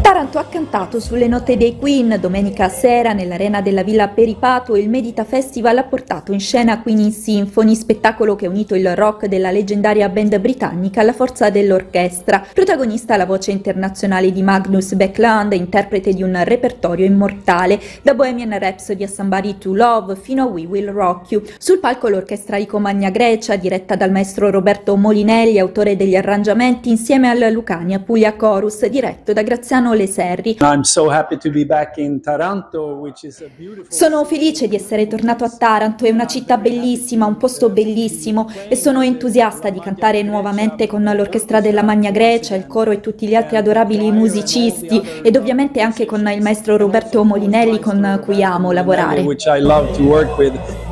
Taranto ha cantato sulle note dei Queen. Domenica sera nell'arena della Villa Peripato il Medita Festival ha portato in scena Queen in Symphony, spettacolo che ha unito il rock della leggendaria band britannica alla forza dell'orchestra. Protagonista la voce internazionale di Magnus Backlund, interprete di un repertorio immortale, da Bohemian Rhapsody a Somebody to Love fino a We Will Rock You. Sul palco l'orchestra Ico Magna Grecia, diretta dal maestro Roberto Molinelli, autore degli arrangiamenti, insieme al Lucania Puglia Chorus, diretto da Graziano Leserri. I'm so happy to be back in Taranto, which is a beautiful... Sono felice di essere tornato a Taranto, è una città bellissima, un posto bellissimo, e sono entusiasta di cantare nuovamente con l'orchestra della Magna Grecia, il coro e tutti gli altri adorabili musicisti, ed ovviamente anche con il maestro Roberto Molinelli, con cui amo lavorare. Which I love to work with.